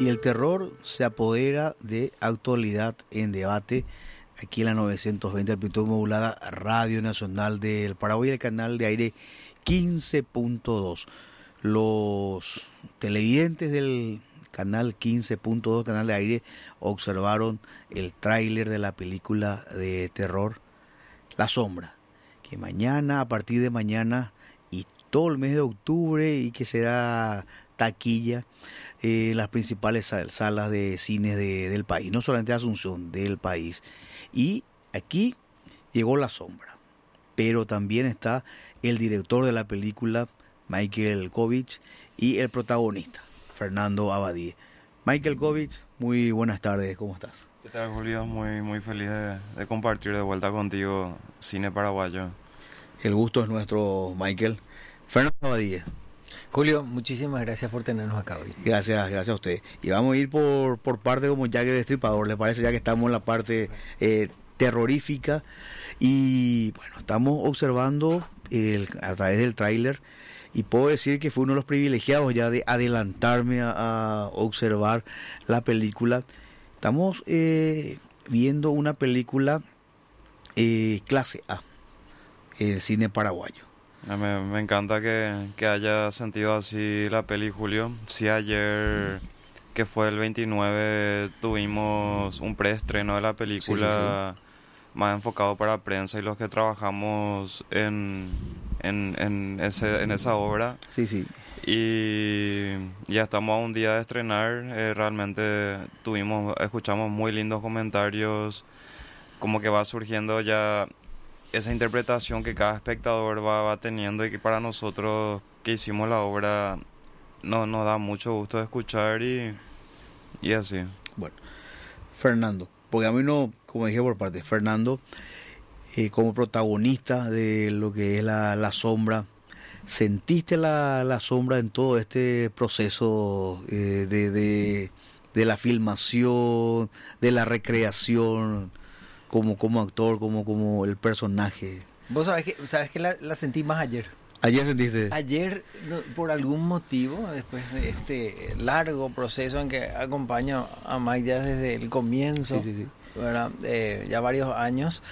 Y el terror se apodera de Actualidad en Debate, aquí en la 920 amplitud modulada Radio Nacional del Paraguay, el canal de aire 15.2. Los televidentes del canal 15.2, canal de aire, observaron el tráiler de la película de terror La Sombra, que mañana, a partir de mañana y todo el mes de octubre, y que será taquilla las principales salas de cine del país, no solamente de Asunción, del país. Y aquí llegó La Sombra, pero también está el director de la película, Michael Kovich, y el protagonista, Fernando Abadie. Michael Kovich, muy buenas tardes, ¿cómo estás? ¿Qué tal, Julio? Muy feliz de compartir de vuelta contigo cine paraguayo. El gusto es nuestro, Michael. Fernando Abadie. Julio, muchísimas gracias por tenernos acá hoy. Gracias a usted. Y vamos a ir por parte como Jack el Destripador, ¿le parece? Ya que estamos en la parte terrorífica. Y bueno, estamos observando a través del tráiler, y puedo decir que fue uno de los privilegiados ya de adelantarme a observar la película. Estamos viendo una película clase A, el cine paraguayo. Me encanta que haya sentido así la peli, Julio. Sí, ayer, que fue el 29, tuvimos un preestreno de la película, sí. Más enfocado para prensa y los que trabajamos en esa obra. Sí. Y ya estamos a un día de estrenar. Realmente escuchamos muy lindos comentarios, como que va surgiendo ya esa interpretación que cada espectador va teniendo, y que para nosotros que hicimos la obra nos da mucho gusto de escuchar y así. Bueno, Fernando, porque a mí no, como dije por parte, Fernando, como protagonista de lo que es la Sombra, ¿sentiste la Sombra en todo este proceso de la filmación, de la recreación, como actor, como el personaje? Vos sabés que la sentí más ayer. ¿Ayer sentiste? Ayer, por algún motivo, después de este largo proceso en que acompaño a Mike ya desde el comienzo, sí. ¿verdad? Ya varios años,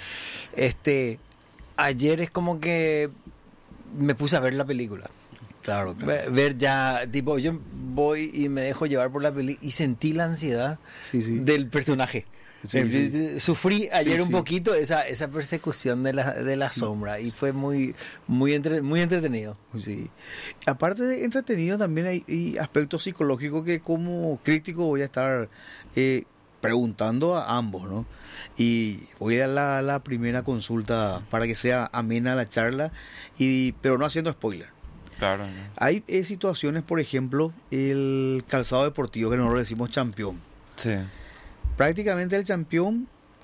ayer es como que me puse a ver la película. Claro. Ver ya, tipo, yo voy y me dejo llevar por la película y sentí la ansiedad del personaje. Sí. Sufrí ayer un poquito esa persecución de la sombra, y fue muy entretenido. Sí. Aparte de entretenido, también hay aspectos psicológicos que como crítico voy a estar preguntando a ambos, ¿no? Y voy a dar la primera consulta para que sea amena la charla, pero no haciendo spoiler. Claro. Hay situaciones, por ejemplo, el calzado deportivo, que nosotros decimos champión. Sí. Prácticamente el campeón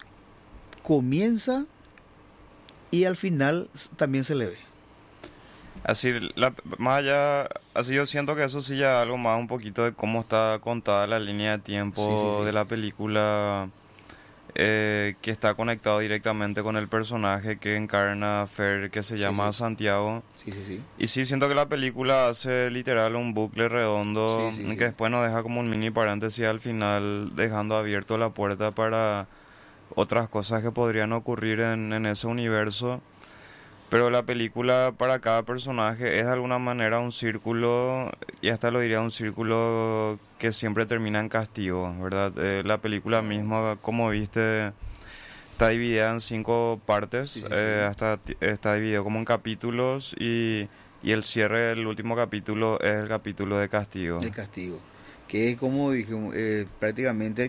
comienza y al final también se le ve. Así, más allá, así yo siento que eso sí ya algo más un poquito de cómo está contada la línea de tiempo de la película, que está conectado directamente con el personaje que encarna Fer, que se llama Santiago. Sí. Y sí, siento que la película hace literal un bucle redondo, que después nos deja como un mini paréntesis al final, dejando abierto la puerta para otras cosas que podrían ocurrir en ese universo. Pero la película, para cada personaje, es de alguna manera un círculo, y hasta lo diría un círculo que siempre termina en castigo, ¿verdad? La película misma, como viste, está dividida en 5 partes, hasta está dividido como en capítulos, y el cierre del último capítulo es el capítulo de castigo. El castigo, que es como dijimos, prácticamente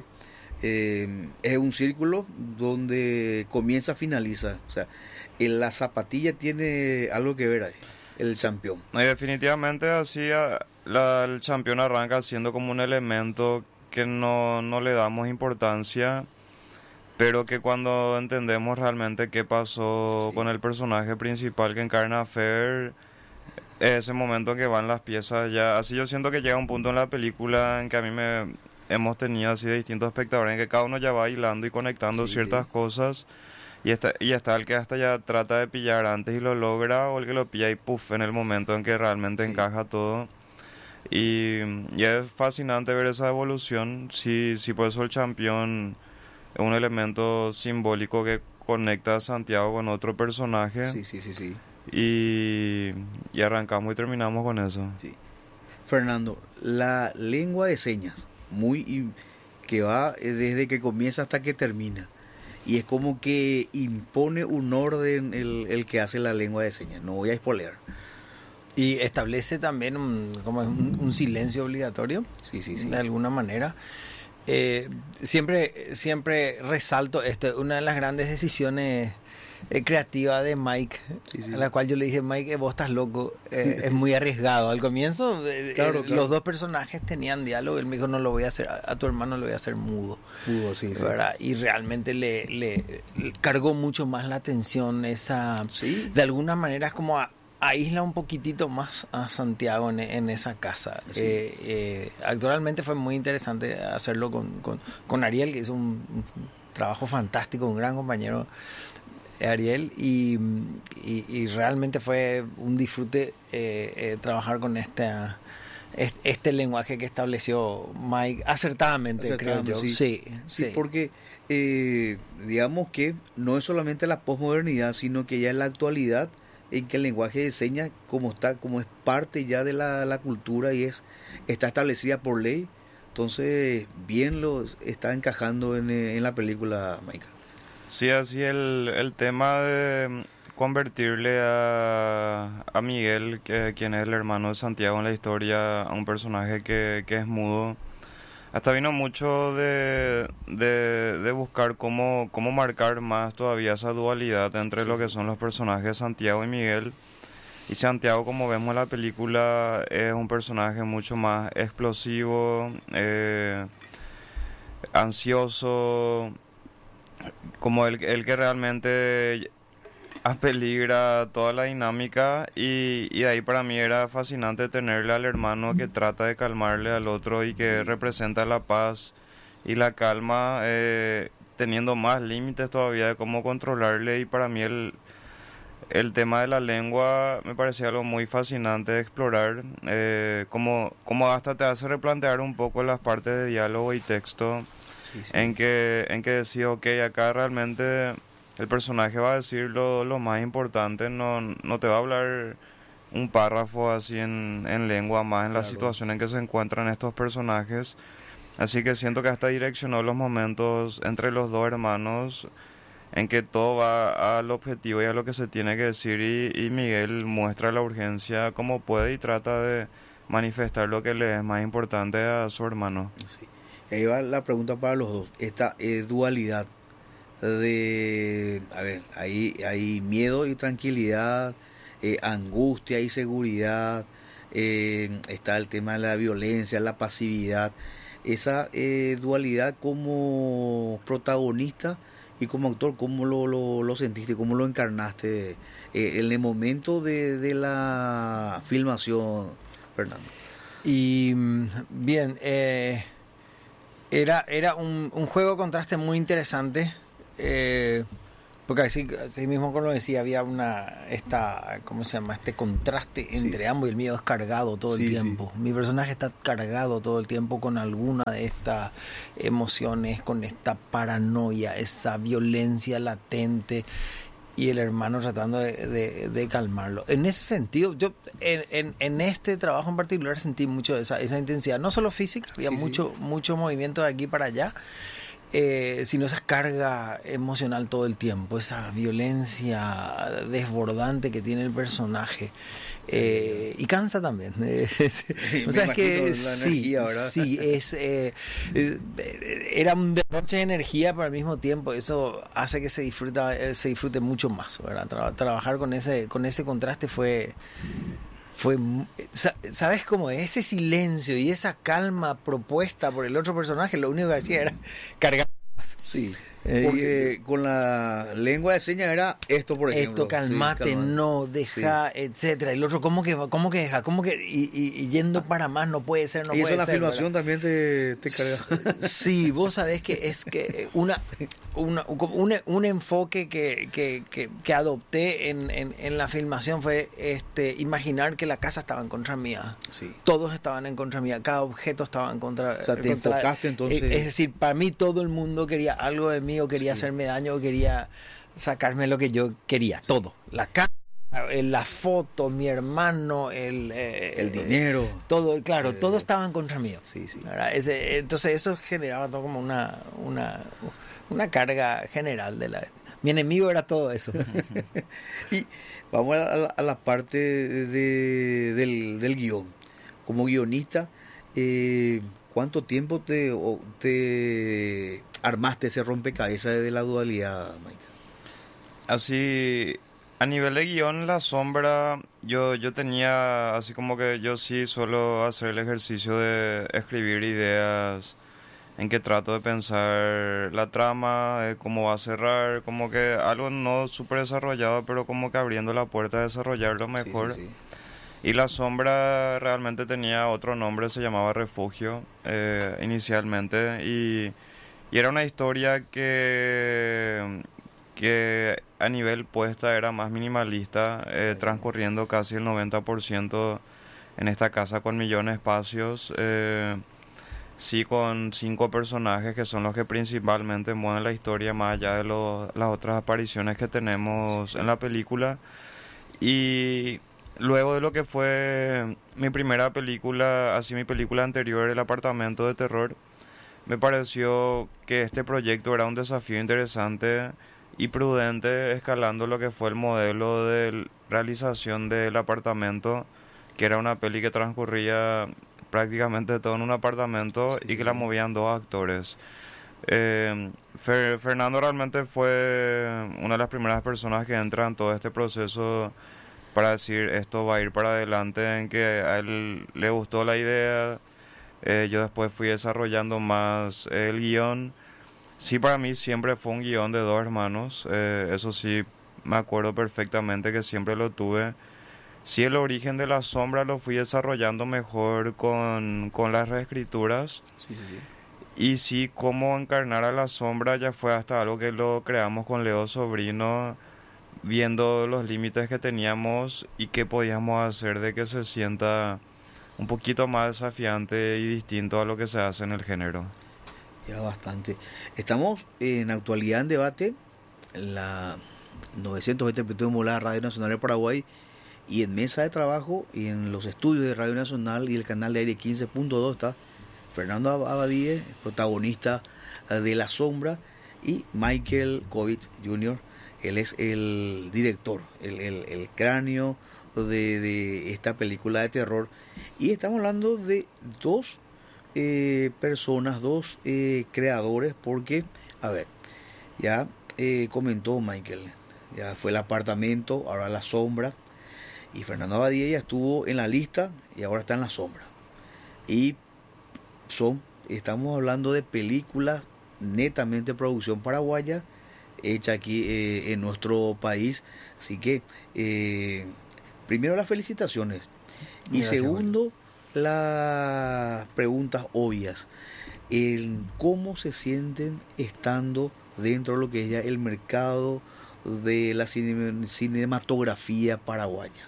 es un círculo donde comienza, finaliza, o sea, la zapatilla tiene algo que ver ahí, el campeón. Y definitivamente así el campeón arranca siendo como un elemento que no le damos importancia, pero que cuando entendemos realmente qué pasó con el personaje principal que encarna a Fer, ese momento en que van las piezas ya, así yo siento que llega un punto en la película en que a mí hemos tenido así de distintos espectadores, en que cada uno ya va hilando y conectando ciertas cosas, y está el que hasta ya trata de pillar antes y lo logra, o el que lo pilla y puff en el momento en que realmente encaja todo. Y es fascinante ver esa evolución. Sí, por eso el campeón es un elemento simbólico que conecta a Santiago con otro personaje. Sí. Y arrancamos y terminamos con eso. Sí. Fernando, la lengua de señas, que va desde que comienza hasta que termina. Y es como que impone un orden el que hace la lengua de señas. No voy a spoilear. Y establece también un silencio obligatorio, sí. de alguna manera. Siempre resalto una de las grandes decisiones creativas de Mike, a la cual yo le dije, Mike, vos estás loco, es muy arriesgado. Al comienzo, claro. Los dos personajes tenían diálogo, él me dijo, no lo voy a hacer, a tu hermano lo voy a hacer mudo. Sí. Y realmente le cargó mucho más la atención esa, sí. De alguna manera es como aísla un poquitito más a Santiago en esa casa. Sí. Actualmente fue muy interesante hacerlo con Ariel, que hizo un trabajo fantástico, un gran compañero, Ariel, y realmente fue un disfrute trabajar con este lenguaje que estableció Mike acertadamente, creo yo. Sí, porque digamos que no es solamente la posmodernidad, sino que ya en la actualidad, en que el lenguaje de señas, como es parte ya de la cultura y está establecida por ley, entonces bien lo está encajando en la película, Michael. Sí, así el tema de convertirle a Miguel, quien es el hermano de Santiago en la historia, a un personaje que es mudo, hasta vino mucho de buscar cómo marcar más todavía esa dualidad entre lo que son los personajes Santiago y Miguel. Y Santiago, como vemos en la película, es un personaje mucho más explosivo, ansioso, como el que realmente apeligra toda la dinámica, y de ahí para mí era fascinante tenerle al hermano que trata de calmarle al otro y que representa la paz y la calma, teniendo más límites todavía de cómo controlarle. Y para mí el tema de la lengua me parecía algo muy fascinante de explorar, como hasta te hace replantear un poco las partes de diálogo y texto. Sí. En que decía, ok, acá realmente el personaje va a decir lo más importante, no te va a hablar un párrafo así en lengua, más en la situación en que se encuentran estos personajes. Así que siento que hasta direccionó los momentos entre los dos hermanos en que todo va al objetivo y a lo que se tiene que decir, y Miguel muestra la urgencia como puede y trata de manifestar lo que le es más importante a su hermano. Sí. Ahí va la pregunta para los dos. Esta dualidad de, hay miedo y tranquilidad, angustia y seguridad, está el tema de la violencia, la pasividad. Esa dualidad como protagonista y como actor, ¿cómo lo sentiste? ¿Cómo lo encarnaste en el momento de la filmación, Fernando? Y bien, era un juego de contraste muy interesante, porque así mismo, como lo decía, había ¿cómo se llama? Este contraste entre ambos, y el miedo es cargado todo el tiempo. Mi personaje está cargado todo el tiempo con alguna de estas emociones, con esta paranoia, esa violencia latente, y el hermano tratando de calmarlo. En ese sentido, yo en este trabajo en particular sentí mucho esa intensidad, no solo física, había mucho movimiento de aquí para allá, sino esa carga emocional todo el tiempo, esa violencia desbordante que tiene el personaje. Y cansa también. O sea, es que era un derroche de energía, pero al mismo tiempo eso hace que se disfrute mucho más, ¿verdad? Trabajar con ese contraste fue, ¿sabes cómo? Ese silencio y esa calma propuesta por el otro personaje, lo único que hacía era cargar más. Sí. Porque con la lengua de señas era esto, por ejemplo. Esto, calmate, sí, no, deja, sí, etcétera. El otro, ¿cómo que deja? ¿Cómo que y yendo para más no puede ser, no puede ser? Y eso en la filmación, ¿verdad? También te carga. Sí, vos sabés que es que un enfoque que adopté en la filmación fue imaginar que la casa estaba en contra mía. Sí. Todos estaban en contra mía, cada objeto estaba en contra. O sea, te enfocaste entonces. Es decir, para mí todo el mundo quería algo de mí, o quería hacerme daño, o quería sacarme lo que yo quería. Sí. Todo. La casa, la foto, mi hermano, el dinero. Todo, claro, todo estaba en contra mío. Sí, sí. Entonces eso generaba todo como una carga general de la... Mi enemigo era todo eso. Y vamos a la parte del guión. Como guionista, ¿cuánto tiempo te armaste ese rompecabezas de la dualidad, Mike? Así, a nivel de guión, La Sombra, yo tenía, así como que yo sí suelo hacer el ejercicio de escribir ideas en que trato de pensar la trama, cómo va a cerrar, como que algo no súper desarrollado, pero como que abriendo la puerta a desarrollarlo mejor. Sí, sí, sí. Y La Sombra realmente tenía otro nombre, se llamaba Refugio inicialmente, y era una historia que a nivel puesta era más minimalista, transcurriendo casi el 90% en esta casa con millones de espacios, sí, con 5 personajes que son los que principalmente mueven la historia más allá de las otras apariciones que tenemos en la película. Y luego de lo que fue mi primera película, así mi película anterior, El Apartamento de Terror, me pareció que este proyecto era un desafío interesante y prudente, escalando lo que fue el modelo de realización del apartamento, que era una peli que transcurría prácticamente todo en un apartamento, sí, y que la movían 2 actores. Fernando realmente fue una de las primeras personas que entra en todo este proceso para decir esto va a ir para adelante, en que a él le gustó la idea. Yo después fui desarrollando más el guión. Sí, para mí siempre fue un guión de 2 hermanos, eso sí me acuerdo perfectamente que siempre lo tuve. Sí, el origen de La Sombra lo fui desarrollando mejor con las reescrituras. Sí, sí, sí. Y sí, cómo encarnar a La Sombra ya fue hasta algo que lo creamos con Leo Sobrino, viendo los límites que teníamos y qué podíamos hacer de que se sienta un poquito más desafiante y distinto a lo que se hace en el género. Ya bastante. Estamos en actualidad en debate en la 920 amplitud modulada Radio Nacional de Paraguay, y en mesa de trabajo y en los estudios de Radio Nacional y el canal de aire 15.2 está Fernando Abadie, protagonista de La Sombra, y Michael Kovic Jr. Él es el director, el cráneo de esta película de terror, y estamos hablando de 2 personas, 2 creadores, porque, a ver, ya comentó Michael, ya fue El Apartamento, ahora La Sombra, y Fernando Abadie ya estuvo en la lista y ahora está en La Sombra. Y estamos hablando de películas netamente producción paraguaya, hecha aquí en nuestro país, así que primero las felicitaciones. Y gracias, segundo, las preguntas obvias, cómo se sienten estando dentro de lo que es ya el mercado de la cinematografía paraguaya.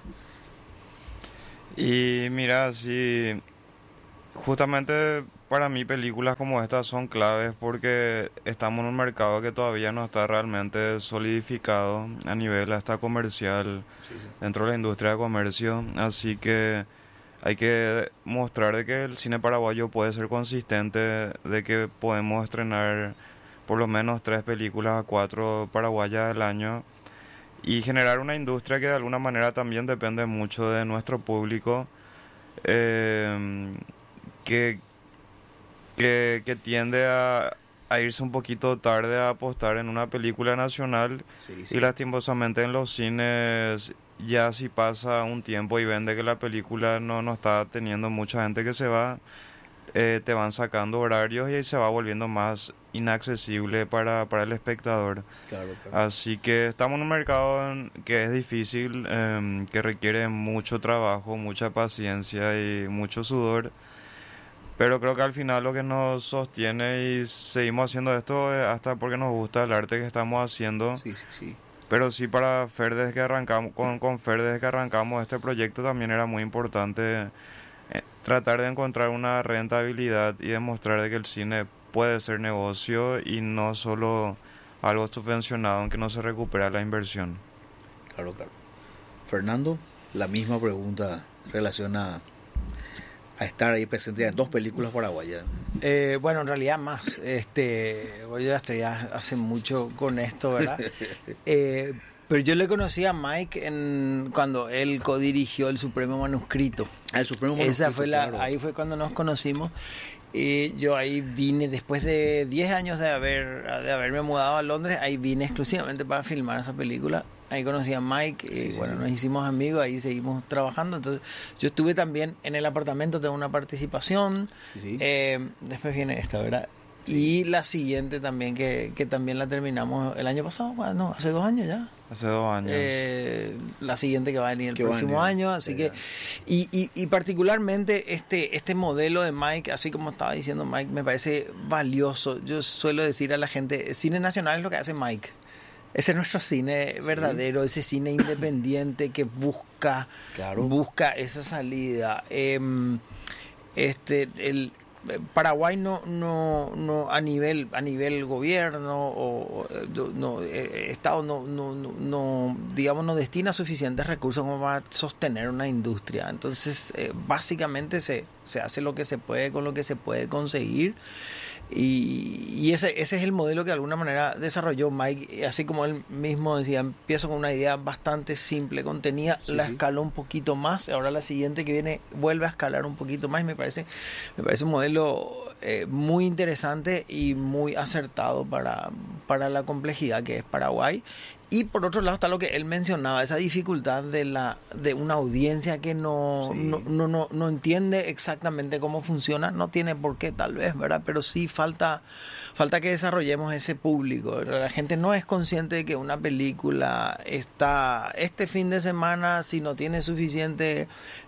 Y mira, sí, justamente para mí películas como estas son claves porque estamos en un mercado que todavía no está realmente solidificado a nivel hasta comercial, sí, sí, dentro de la industria de comercio, así que hay que mostrar de que el cine paraguayo puede ser consistente, de que podemos estrenar por lo menos 3 películas a 4 paraguayas al año y generar una industria que de alguna manera también depende mucho de nuestro público, que tiende a irse un poquito tarde a apostar en una película nacional, sí, sí, y lastimosamente en los cines ya si pasa un tiempo y ven de que la película no está teniendo mucha gente que se va, te van sacando horarios y ahí se va volviendo más inaccesible para el espectador. Claro. Así que estamos en un mercado que es difícil, que requiere mucho trabajo, mucha paciencia y mucho sudor. Pero creo que al final lo que nos sostiene y seguimos haciendo esto es hasta porque nos gusta el arte que estamos haciendo. Sí. Pero sí, para Fer, desde que arrancamos, con Fer, desde que arrancamos este proyecto también era muy importante tratar de encontrar una rentabilidad y demostrar de que el cine puede ser negocio y no solo algo subvencionado en que no se recupera la inversión. Claro. Fernando, la misma pregunta en relación a estar ahí presente en 2 películas paraguayas. Bueno, en realidad más. Yo ya estoy hace mucho con esto, ¿verdad? Pero yo le conocí a Mike cuando él codirigió El Supremo Manuscrito. El Supremo Manuscrito. Esa fue ahí fue cuando nos conocimos. Y yo ahí vine, después de 10 años de haberme mudado a Londres, ahí vine exclusivamente para filmar esa película. Ahí conocí a Mike y nos hicimos amigos, ahí seguimos trabajando. Entonces yo estuve también en el apartamento, tengo una participación. Después viene esta, ¿verdad? Y la siguiente también, que también la terminamos el año pasado, no, hace 2 años ya. Hace 2 años. La siguiente que va a venir el próximo año, así que... Y particularmente este modelo de Mike, así como estaba diciendo Mike, me parece valioso. Yo suelo decir a la gente, cine nacional es lo que hace Mike. Ese es nuestro cine verdadero, ese cine independiente que busca esa salida. El Paraguay no a nivel gobierno o Estado no digamos no destina suficientes recursos como para sostener una industria. Entonces básicamente se hace lo que se puede con lo que se puede conseguir. Y ese es el modelo que de alguna manera desarrolló Mike, así como él mismo decía, empiezo con una idea bastante simple, contenida, escaló un poquito más, ahora la siguiente que viene vuelve a escalar un poquito más, y me parece un modelo muy interesante y muy acertado para la complejidad que es Paraguay. Y por otro lado está lo que él mencionaba, esa dificultad de una audiencia que no entiende exactamente cómo funciona, no tiene por qué tal vez, ¿verdad? Pero sí falta que desarrollemos ese público. La gente no es consciente de que una película está este fin de semana, si no tiene suficiente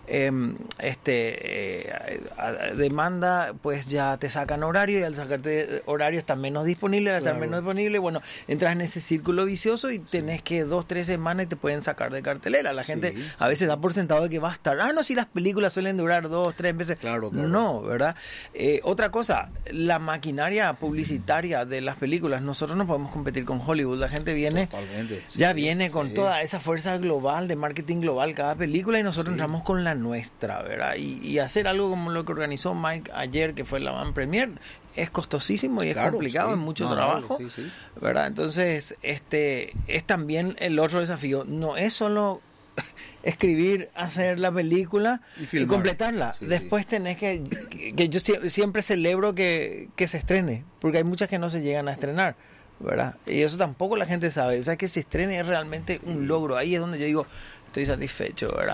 demanda, pues ya te sacan horario, y al sacarte horario está menos disponible, al estar menos disponible, bueno, entras en ese círculo vicioso y tenés que 2-3 semanas y te pueden sacar de cartelera. La gente a veces da por sentado de que va a estar, no, si las películas suelen durar 2-3 meses. Claro. No, ¿verdad? Otra cosa, la maquinaria publicitaria de las películas, nosotros no podemos competir con Hollywood. La gente viene, viene con toda esa fuerza global, de marketing global cada película, y nosotros entramos con la nuestra, ¿verdad? Y hacer algo como lo que organizó Mike ayer, que fue la Van Premier, es costosísimo y es complicado, es mucho trabajo, ¿verdad? Entonces, es también el otro desafío. No es solo escribir, hacer la película y completarla. Después tenés que yo siempre celebro que se estrene, porque hay muchas que no se llegan a estrenar, ¿verdad? Y eso tampoco la gente sabe. O sea, que se estrene es realmente un logro. Ahí es donde yo digo, estoy satisfecho, ¿verdad?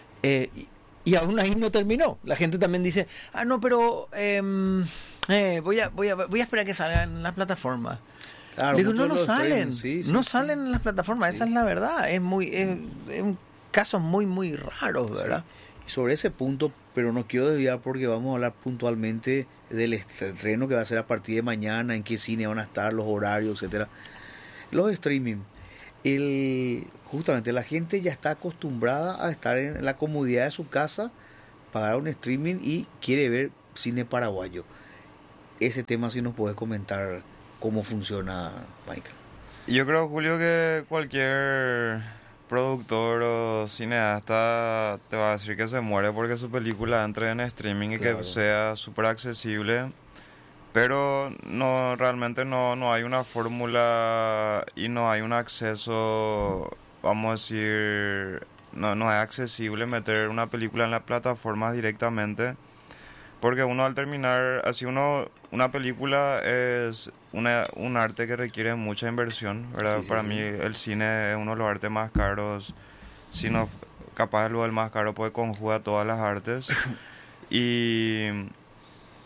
Y aún ahí no terminó. La gente también dice, no, pero voy a esperar que salgan en las plataformas. Claro, digo, no salen. No salen en las plataformas, esa es la verdad. Es un caso muy, muy raro, ¿verdad? Y sobre ese punto, pero no quiero desviar porque vamos a hablar puntualmente del estreno que va a ser a partir de mañana, en qué cine van a estar, los horarios, etcétera. Los streaming. Justamente la gente ya está acostumbrada a estar en la comodidad de su casa, pagar un streaming y quiere ver cine paraguayo. Ese tema sí nos puedes comentar cómo funciona, Michael. Yo creo, Julio, que cualquier productor o cineasta te va a decir que se muere porque su película entre en streaming y que sea súper accesible. Pero realmente no hay una fórmula y no hay un acceso, vamos a decir, no es accesible meter una película en las plataformas directamente, porque uno al terminar, una película es un arte que requiere mucha inversión, ¿verdad? Para mí el cine es uno de los artes más caros, si no capaz luego el más caro, porque conjuga todas las artes. Y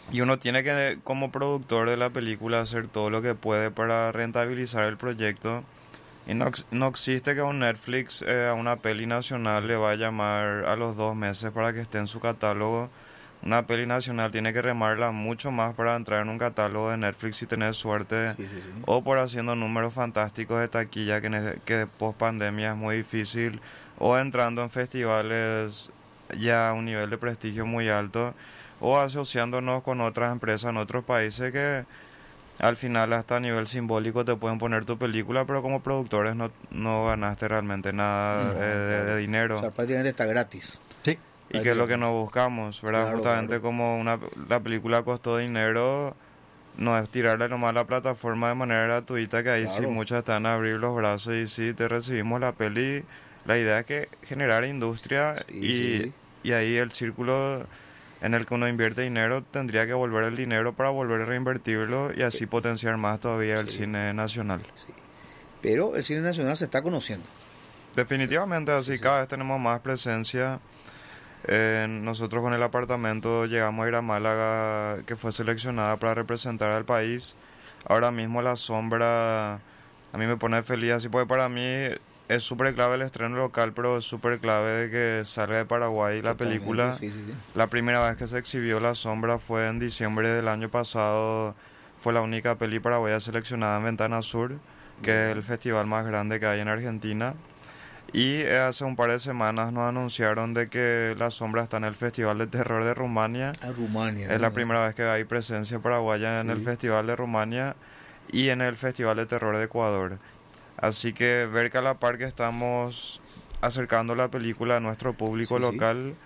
Y uno tiene que, como productor de la película, hacer todo lo que puede para rentabilizar el proyecto. Y no existe que un Netflix a una peli nacional le va a llamar a los 2 meses para que esté en su catálogo. Una peli nacional tiene que remarla mucho más para entrar en un catálogo de Netflix y tener suerte. Sí, sí, sí. O por haciendo números fantásticos de taquilla que post pandemia es muy difícil. O entrando en festivales ya a un nivel de prestigio muy alto. O asociándonos con otras empresas en otros países que al final hasta a nivel simbólico te pueden poner tu película, pero como productores no ganaste realmente nada de dinero. O sea, prácticamente está gratis. Sí. Y que es lo que nos buscamos, ¿verdad? Claro, Justamente claro. como la película costó dinero, no es tirarle nomás a la plataforma de manera gratuita, que ahí sí Claro. muchos están a abrir los brazos y sí te recibimos la peli. La idea es que generar industria Sí, sí. y ahí el círculo en el que uno invierte dinero tendría que volver el dinero para volver a reinvertirlo y así potenciar más todavía el Sí. cine nacional. Sí. Pero el cine nacional se está conociendo. Definitivamente, así cada vez tenemos más presencia. Nosotros con el apartamento llegamos a ir a Málaga, que fue seleccionada para representar al país. Ahora mismo La Sombra a mí me pone feliz, así porque para mí es súper clave el estreno local, pero es súper clave de que salga de Paraguay la Totalmente, película. sí, sí, sí. La primera vez que se exhibió La Sombra fue en diciembre del año pasado. Fue la única peli paraguaya seleccionada en Ventana Sur, que es el festival más grande que hay en Argentina. Y hace un par de semanas nos anunciaron de que La Sombra está en el Festival de Terror de Rumania. A Rumania. Es ¿no? la primera vez que hay presencia paraguaya en el Sí. Festival de Rumania y en el Festival de Terror de Ecuador. Así que ver que a la par que estamos acercando la película a nuestro público Sí, sí. local,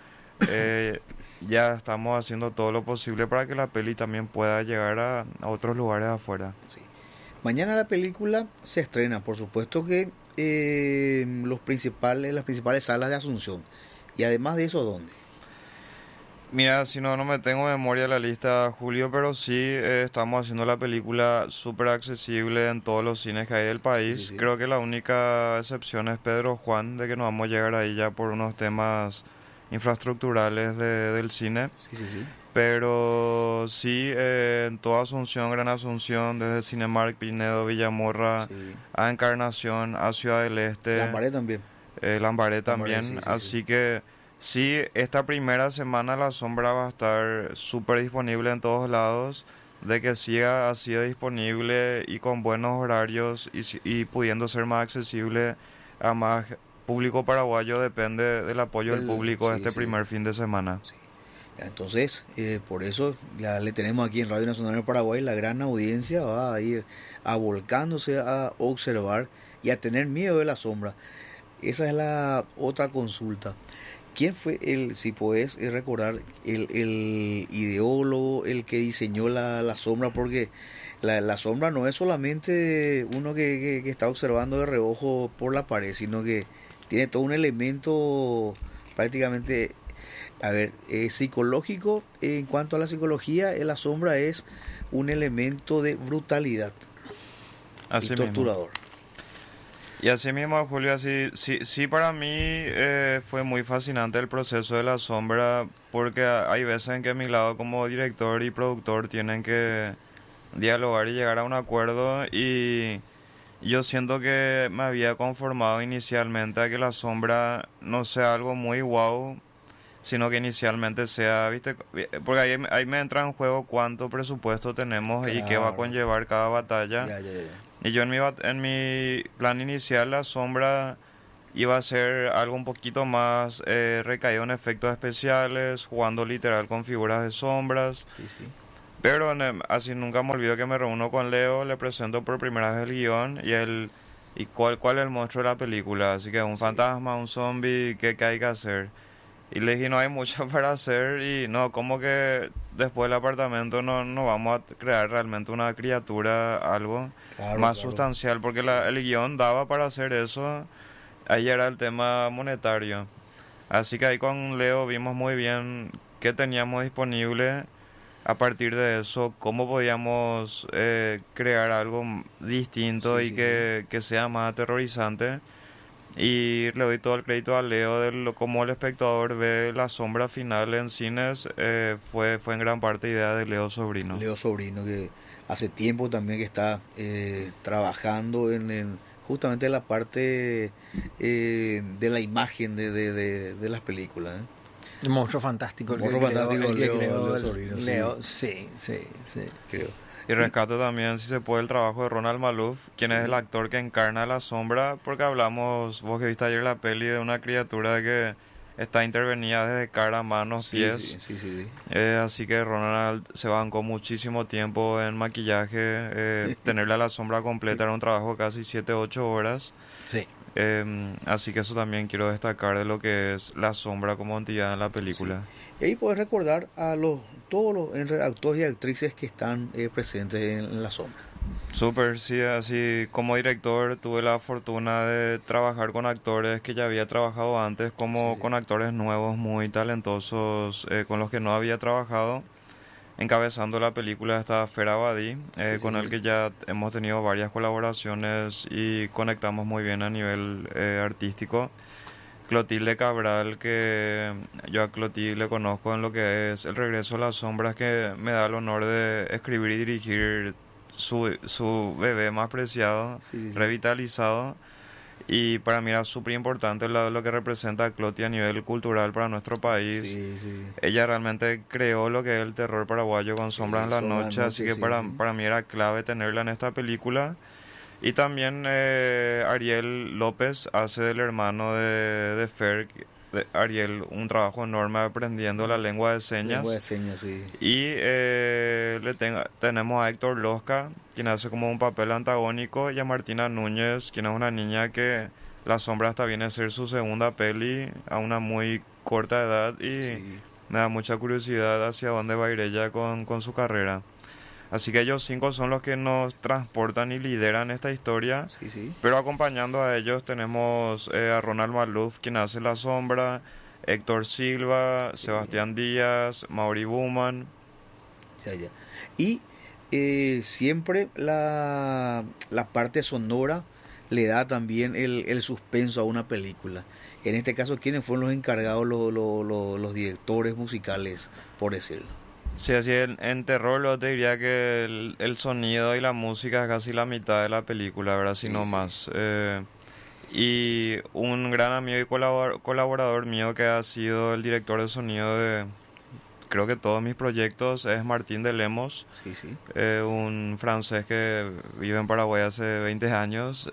ya estamos haciendo todo lo posible para que la peli también pueda llegar a otros lugares afuera. Sí. Mañana la película se estrena, por supuesto que las principales salas de Asunción. Y además de eso, ¿dónde? Mira, si no me tengo memoria la lista, Julio, pero sí estamos haciendo la película súper accesible en todos los cines que hay del país. Sí, sí. Creo que la única excepción es Pedro Juan, de que no vamos a llegar ahí ya por unos temas infraestructurales del cine. Sí, sí, sí. Pero sí, en toda Asunción, Gran Asunción, desde Cinemark, Pinedo, Villamorra, Sí. a Encarnación, a Ciudad del Este. Lambaré también. Lambaré también, sí, sí, así que sí, esta primera semana La Sombra va a estar súper disponible en todos lados, de que siga así de disponible y con buenos horarios y pudiendo ser más accesible a más público paraguayo, depende del apoyo del público Sí, este sí. primer fin de semana. Sí. Ya, entonces, por eso le tenemos aquí en Radio Nacional del Paraguay, la gran audiencia va a ir volcándose a observar y a tener miedo de La Sombra. Esa es la otra consulta. ¿Quién fue si podés recordar, el ideólogo, el que diseñó la sombra? Porque la sombra no es solamente uno que está observando de reojo por la pared, sino que tiene todo un elemento prácticamente, psicológico. En cuanto a la psicología, la sombra es un elemento de brutalidad Así y torturador. Y así mismo, Julio, sí para mí fue muy fascinante el proceso de La Sombra, porque hay veces en que mi lado como director y productor tienen que dialogar y llegar a un acuerdo, y yo siento que me había conformado inicialmente a que La Sombra no sea algo muy wow, sino que inicialmente sea, ¿viste? Porque ahí me entra en juego cuánto presupuesto tenemos y qué va a Claro. conllevar cada batalla. Ya. Y yo en mi plan inicial, La Sombra iba a ser algo un poquito más recaído en efectos especiales, jugando literal con figuras de sombras. Sí, sí. Pero así nunca me olvido que me reúno con Leo, le presento por primera vez el guión y cuál es el monstruo de la película. Así que un fantasma, un zombie, ¿qué hay que hacer? Y le dije, no hay mucho para hacer y no, como que después del apartamento no vamos a crear realmente una criatura, algo Claro, más claro. sustancial, porque el guión daba para hacer eso, ahí era el tema monetario. Así que ahí con Leo vimos muy bien qué teníamos disponible, a partir de eso, cómo podíamos crear algo distinto Sí, y sí, que sea más aterrorizante. Y le doy todo el crédito a Leo de cómo el espectador ve la sombra final en cines. Fue en gran parte idea de Leo Sobrino. Leo Sobrino, que hace tiempo también que está trabajando en justamente la parte de la imagen de las películas. El monstruo fantástico. El monstruo fantástico, Leo Sobrino. Leo, sí. Creo. Y rescato también, si se puede, el trabajo de Ronald Maluf, quien es el actor que encarna la sombra, porque hablamos, vos que viste ayer la peli, de una criatura que está intervenida desde cara, manos, pies. Sí. Así que Ronald se bancó muchísimo tiempo en maquillaje. Tenerle a la sombra completa era un trabajo de casi 7-8 horas. Sí. Así que eso también quiero destacar de lo que es la sombra como entidad en la película. Sí. Y ahí puedes recordar a todos los actores y actrices que están presentes en la sombra. Súper, sí, así como director tuve la fortuna de trabajar con actores que ya había trabajado antes, como con actores nuevos muy talentosos con los que no había trabajado. Encabezando la película está Fer Abadí, con el que ya hemos tenido varias colaboraciones y conectamos muy bien a nivel artístico. Clotilde Cabral, que yo a Clotilde le conozco en lo que es El regreso a las sombras, que me da el honor de escribir y dirigir su bebé más preciado, revitalizado. Y para mí era súper importante lo que representa Cloti a nivel cultural para nuestro país. Ella realmente creó lo que es el terror paraguayo con Sombras en la Noche, así que para mí era clave tenerla en esta película. Y también Ariel López hace del hermano de Fer, Ariel, un trabajo enorme aprendiendo la lengua de señas. Y tenemos a Héctor Losca, quien hace como un papel antagónico, y a Martina Núñez, quien es una niña que La Sombra hasta viene a ser su segunda peli a una muy corta edad, y me da mucha curiosidad hacia dónde va a ir ella con su carrera. Así que ellos 5 son los que nos transportan y lideran esta historia. Pero acompañando a ellos tenemos a Ronald Maluf, quien hace La Sombra, Héctor Silva, Sebastián Díaz, Mauri Buman. Y siempre la parte sonora le da también el suspenso a una película. En este caso, ¿quiénes fueron los encargados, los directores musicales, por decirlo? Sí, así en terror yo te diría que el sonido y la música es casi la mitad de la película, ¿verdad? Si no más. Y un gran amigo y colaborador mío que ha sido el director de sonido de creo que todos mis proyectos es Martín de Lemos, un francés que vive en Paraguay hace 20 años.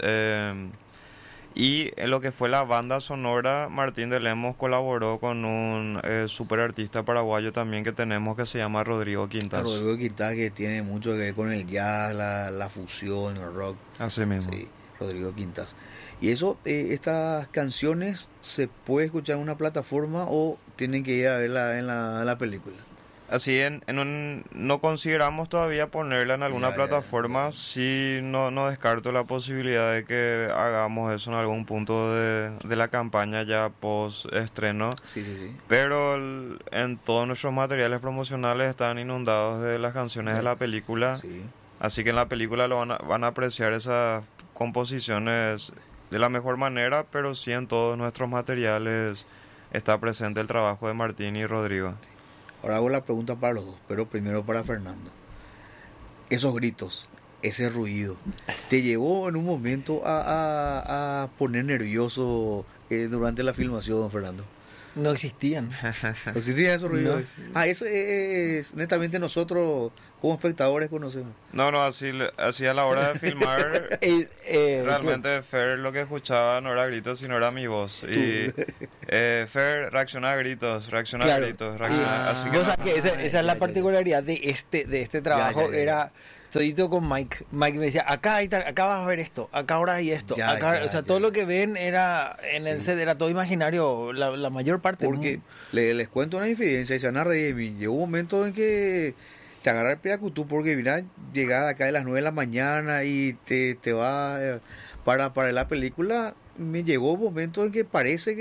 Y en lo que fue la banda sonora, Martín de Lemos colaboró con un super artista paraguayo también que tenemos, que se llama Rodrigo Quintas. Rodrigo Quintas, que tiene mucho que ver con el jazz, la fusión, el rock. Así mismo. Sí, Rodrigo Quintas. Y eso, estas canciones, ¿se puede escuchar en una plataforma o tienen que ir a verla en la película? Así no consideramos todavía ponerla en alguna plataforma. Sí, no descarto la posibilidad de que hagamos eso en algún punto de la campaña ya post estreno. Pero en todos nuestros materiales promocionales están inundados de las canciones de la película. Así que en la película van a apreciar esas composiciones de la mejor manera, pero sí en todos nuestros materiales está presente el trabajo de Martín y Rodrigo. Ahora hago la pregunta para los dos, pero primero para Fernando. Esos gritos, ese ruido, ¿te llevó en un momento a poner nervioso durante la filmación, Fernando? No existían. ¿No existían esos ruidos? No. Eso es netamente nosotros como espectadores conocemos. No, así a la hora de filmar, realmente Fer lo que escuchaba no era gritos, sino era mi voz. Y Fer reacciona a gritos, así que, o sea que esa es la particularidad de este trabajo. Era todito con Mike. Mike me decía, acá vas a ver esto, acá ahora hay esto. Todo lo que ven era en el set, era todo imaginario, la mayor parte. Porque les cuento una infidencia y se van a reír de mí. Llegó un momento en que te agarra el piracutú porque mira, llegada acá a las 9 de la mañana y te va para la película. Me llegó un momento en que parece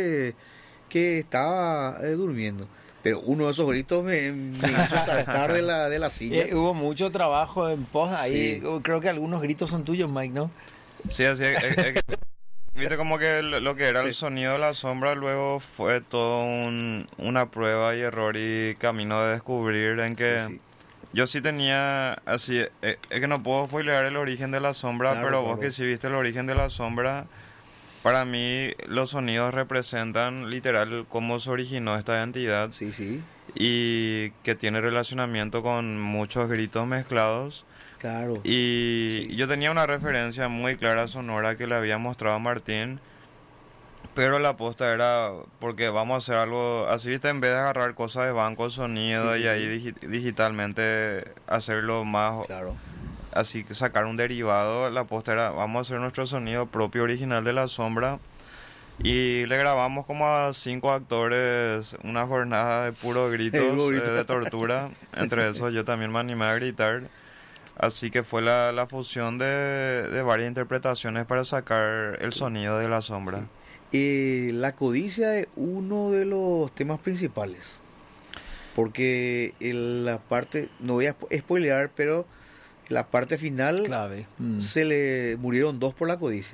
que estaba durmiendo. Pero uno de esos gritos me hizo saltar de la silla. Hubo mucho trabajo en pos ahí. Creo que algunos gritos son tuyos, Mike, ¿no? Sí, así es. Viste como que lo que era el sonido de la sombra luego fue todo una prueba y error y camino de descubrir en que sí. Yo sí tenía así, es que no puedo spoilear el origen de la sombra, claro, pero vos que sí viste el origen de la sombra, para mí los sonidos representan literal cómo se originó esta entidad. Sí, sí. Y que tiene relacionamiento con muchos gritos mezclados. Claro. Y sí. Yo tenía una referencia muy clara sonora que le había mostrado a Martín, pero la aposta era porque vamos a hacer algo así, ¿viste? En vez de agarrar cosas de banco, sonido y ahí digitalmente hacerlo más, claro. Así que sacar un derivado, la aposta era vamos a hacer nuestro sonido propio original de la sombra. Y le grabamos como a 5 actores una jornada de puros gritos de tortura. Entre esos yo también me animé a gritar. Así que fue la fusión de varias interpretaciones para sacar el sonido de la sombra. Sí. La codicia es uno de los temas principales. Porque en la parte, no voy a spoilear, pero en la parte final clave. Se le murieron 2 por la codicia.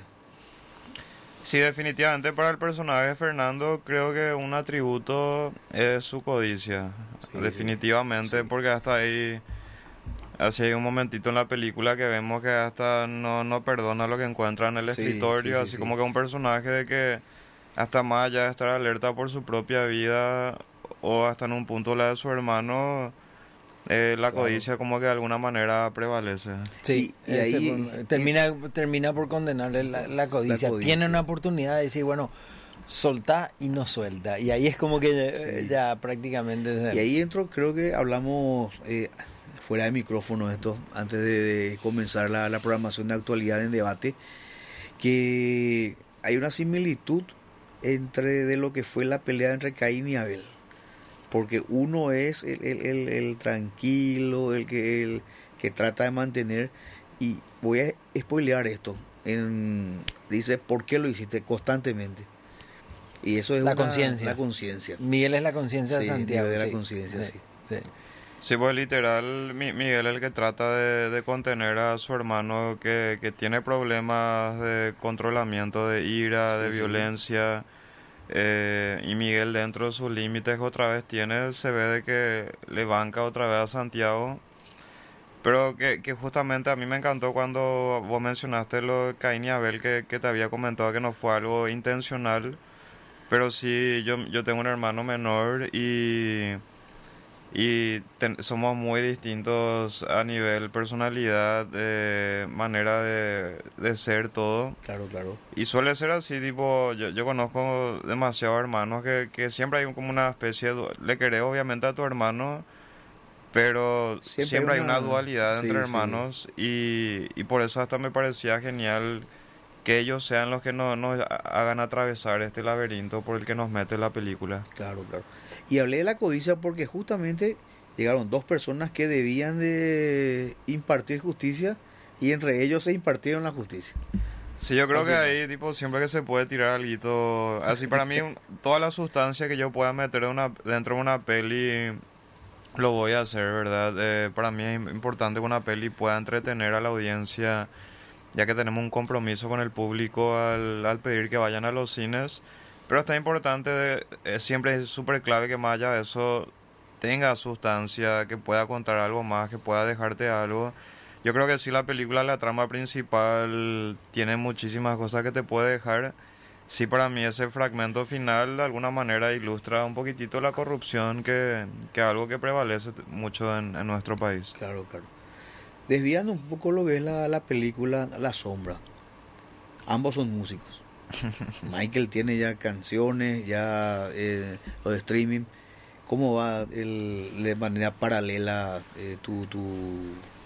Sí, definitivamente para el personaje de Fernando creo que un atributo es su codicia. Sí, definitivamente, sí. Porque hasta ahí, así hay un momentito en la película que vemos que hasta no perdona lo que encuentra en el escritorio, así como que un personaje de que hasta más allá de estar alerta por su propia vida o hasta en un punto la de su hermano, la codicia como que de alguna manera prevalece. Sí, y ahí termina por condenarle la codicia. Tiene una oportunidad de decir, bueno, soltá y no suelta. Y ahí es como que ya prácticamente... Y ahí entro, creo que hablamos fuera de micrófono esto, antes de comenzar la programación de actualidad en debate, que hay una similitud de lo que fue la pelea entre Caín y Abel. Porque uno es el tranquilo, el que trata de mantener, y voy a spoilear esto, dice, ¿por qué lo hiciste? Constantemente. Y eso es la conciencia. La conciencia. Miguel es la conciencia de Santiago. De la conciencia, sí. Sí, pues literal, Miguel es el que trata de contener a su hermano que tiene problemas de controlamiento, de ira, de violencia. Y Miguel dentro de sus límites otra vez se ve de que le banca otra vez a Santiago, pero que justamente a mí me encantó cuando vos mencionaste lo de Caín y Abel, que te había comentado que no fue algo intencional, pero sí yo tengo un hermano menor y somos muy distintos a nivel personalidad, manera de ser, todo. Claro. Y suele ser así, tipo, yo conozco demasiados hermanos que siempre hay como una especie de... Le querés obviamente a tu hermano, pero siempre hay una dualidad entre hermanos y por eso hasta me parecía genial que ellos sean los que nos hagan atravesar este laberinto por el que nos mete la película. Claro. Y hablé de la codicia porque justamente llegaron 2 personas que debían de impartir justicia y entre ellos se impartieron la justicia. Sí, yo creo que ahí, tipo, siempre que se puede tirar algo, así para mí, toda la sustancia que yo pueda meter dentro de una peli, lo voy a hacer, ¿verdad? Para mí es importante que una peli pueda entretener a la audiencia, ya que tenemos un compromiso con el público al pedir que vayan a los cines. Pero está importante, siempre es súper clave que más allá de eso tenga sustancia, que pueda contar algo más, que pueda dejarte algo. Yo creo que sí, la película, la trama principal, tiene muchísimas cosas que te puede dejar. Sí, para mí ese fragmento final de alguna manera ilustra un poquitito la corrupción, que es algo que prevalece mucho en nuestro país. Claro. Desviando un poco lo que es la película La Sombra. Ambos son músicos. Michael tiene ya canciones, ya lo de streaming. ¿Cómo va de manera paralela